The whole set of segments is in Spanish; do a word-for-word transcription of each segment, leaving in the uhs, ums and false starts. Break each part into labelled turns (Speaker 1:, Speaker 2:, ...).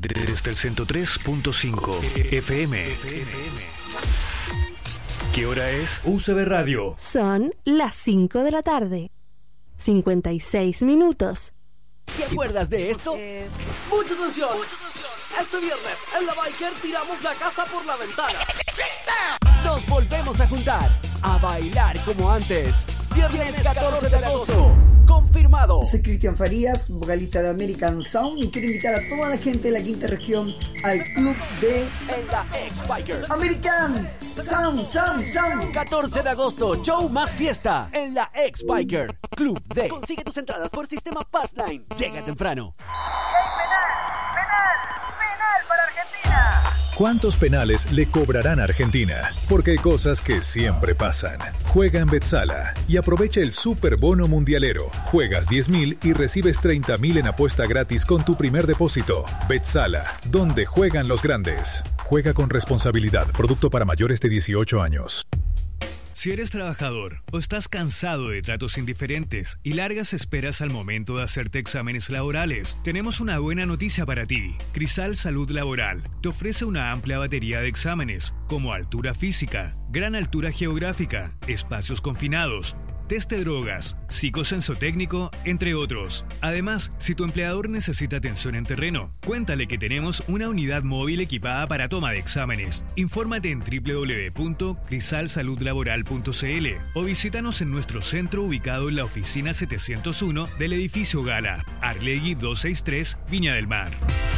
Speaker 1: Desde el ciento tres punto cinco F M. ¿Qué hora es? U C B Radio.
Speaker 2: Son las cinco de la tarde. cincuenta y seis minutos.
Speaker 3: ¿Te acuerdas de esto?
Speaker 4: Eh, ¡Mucha atención! ¡Mucha atención! Este viernes, en la Biker tiramos la casa por la ventana.
Speaker 3: Nos volvemos a juntar, a bailar como antes. Viernes catorce de agosto.
Speaker 4: Confirmado.
Speaker 5: Soy Cristian Farías, vocalista de American Sound, y quiero invitar a toda la gente de la quinta región al club de...
Speaker 4: En la X-Biker.
Speaker 5: American Sound, Sound, Sound.
Speaker 3: catorce de agosto, show más fiesta en la X-Biker. Club D.
Speaker 4: Consigue tus entradas por sistema Passline.
Speaker 3: Llega temprano.
Speaker 6: ¿Cuántos penales le cobrarán a Argentina? Porque hay cosas que siempre pasan. Juega en Betsala y aprovecha el super bono mundialero. Juegas diez mil y recibes treinta mil en apuesta gratis con tu primer depósito. Betsala, donde juegan los grandes. Juega con responsabilidad. Producto para mayores de dieciocho años.
Speaker 1: Si eres trabajador o estás cansado de tratos indiferentes y largas esperas al momento de hacerte exámenes laborales, tenemos una buena noticia para ti. Crisal Salud Laboral te ofrece una amplia batería de exámenes como altura física, gran altura geográfica, espacios confinados, test de drogas, psicosensotécnico, entre otros. Además, si tu empleador necesita atención en terreno, cuéntale que tenemos una unidad móvil equipada para toma de exámenes. Infórmate en doble u doble u doble u punto crisal salud laboral punto c l o visítanos en nuestro centro ubicado en la oficina setecientos uno del edificio Gala, Arlegui doscientos sesenta y tres, Viña del Mar.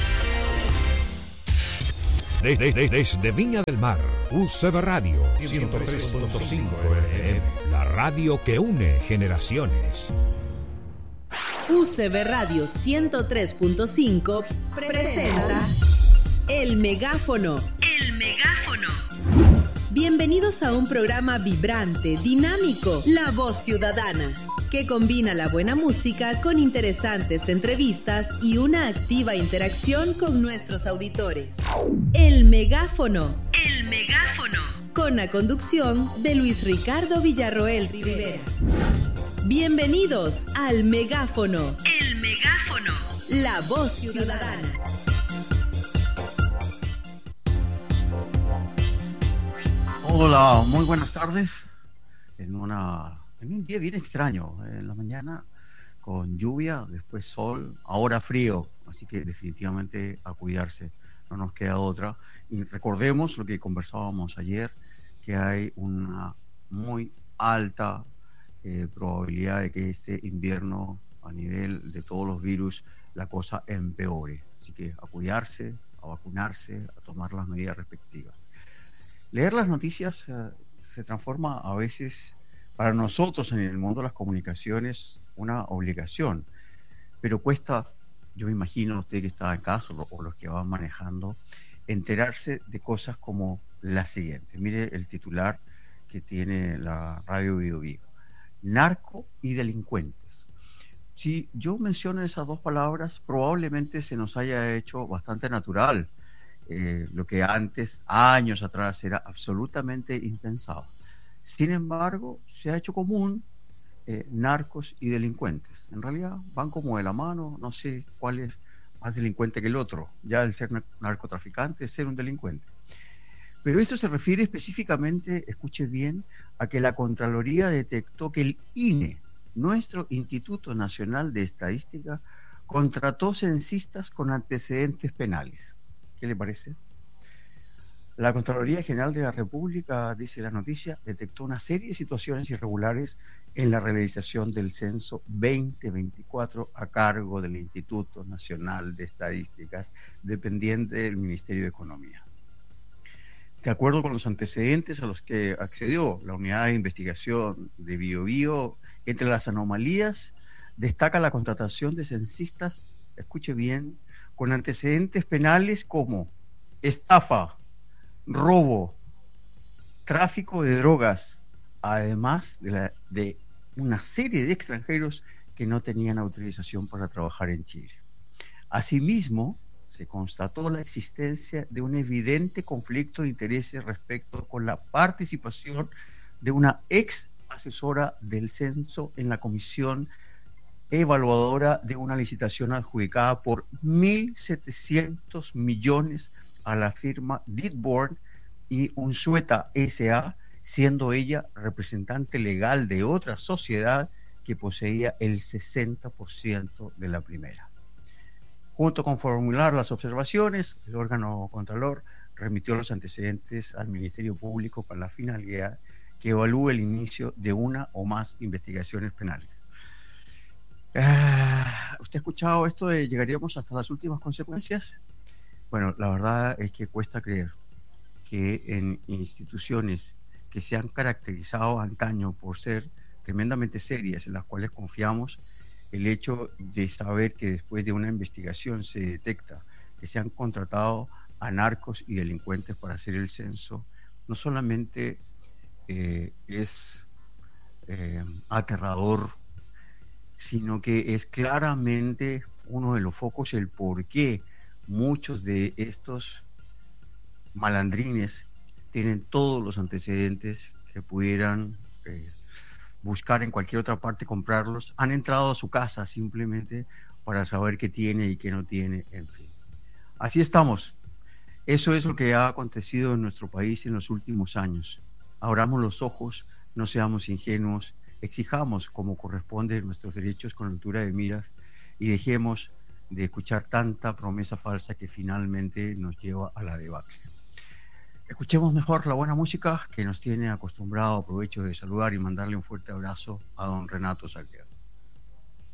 Speaker 7: Desde, desde, desde Viña del Mar, U C B Radio ciento tres punto cinco F M, la radio que une generaciones.
Speaker 8: U C B Radio ciento tres punto cinco presenta El Megáfono. El Megáfono. Bienvenidos a un programa vibrante, dinámico, La Voz Ciudadana, que combina la buena música con interesantes entrevistas y una activa interacción con nuestros auditores. El Megáfono. El Megáfono. Con la conducción de Luis Ricardo Villarroel Rivera. Bienvenidos al Megáfono. El Megáfono. La Voz Ciudadana.
Speaker 9: Hola, muy buenas tardes. En una en un día bien extraño, en la mañana con lluvia, después sol, ahora frío, así que definitivamente a cuidarse, no nos queda otra. Y recordemos lo que conversábamos ayer, que hay una muy alta eh, probabilidad de que este invierno, a nivel de todos los virus, la cosa empeore. Así que a cuidarse, a vacunarse, a tomar las medidas respectivas. Leer las noticias eh, se transforma a veces para nosotros en el mundo de las comunicaciones una obligación, pero cuesta, yo me imagino usted que está en casa o los que van manejando, enterarse de cosas como la siguiente. Mire el titular que tiene la radio Bio Bio: narco y delincuentes. Si yo menciono esas dos palabras, probablemente se nos haya hecho bastante natural. Eh, lo que antes, años atrás, era absolutamente impensado. Sin embargo, se ha hecho común eh, narcos y delincuentes. En realidad van como de la mano, no sé cuál es más delincuente que el otro. Ya el ser narcotraficante es ser un delincuente. Pero esto se refiere específicamente, escuche bien, a que la Contraloría detectó que el I N E, nuestro Instituto Nacional de Estadística, contrató censistas con antecedentes penales. ¿Qué le parece? La Contraloría General de la República, dice la noticia, detectó una serie de situaciones irregulares en la realización del censo veinte veinticuatro a cargo del Instituto Nacional de Estadísticas, dependiente del Ministerio de Economía. De acuerdo con los antecedentes a los que accedió la Unidad de Investigación de Bio Bio, entre las anomalías destaca la contratación de censistas, escuche bien, con antecedentes penales como estafa, robo, tráfico de drogas, además de, la, de una serie de extranjeros que no tenían autorización para trabajar en Chile. Asimismo, se constató la existencia de un evidente conflicto de intereses respecto con la participación de una ex asesora del censo en la comisión evaluadora de una licitación adjudicada por mil setecientos millones a la firma Dearborn y Unzueta S A, siendo ella representante legal de otra sociedad que poseía el sesenta por ciento de la primera. Junto con formular las observaciones, el órgano contralor remitió los antecedentes al Ministerio Público con la finalidad que evalúe el inicio de una o más investigaciones penales. Ah, ¿usted ha escuchado esto de llegaríamos hasta las últimas consecuencias? Bueno, la verdad es que cuesta creer que en instituciones que se han caracterizado antaño por ser tremendamente serias, en las cuales confiamos, el hecho de saber que después de una investigación se detecta que se han contratado a narcos y delincuentes para hacer el censo, no solamente eh, es eh, aterrador, sino que es claramente uno de los focos el por qué muchos de estos malandrines tienen todos los antecedentes que pudieran eh, buscar en cualquier otra parte, comprarlos, han entrado a su casa simplemente para saber qué tiene y qué no tiene, en fin. Así estamos. Eso es lo que ha acontecido en nuestro país en los últimos años. Abramos los ojos, no seamos ingenuos, exijamos como corresponde nuestros derechos con altura de miras y dejemos de escuchar tanta promesa falsa que finalmente nos lleva a la debacle. Escuchemos mejor la buena música que nos tiene acostumbrado. Aprovecho de saludar y mandarle un fuerte abrazo a don Renato Salguero.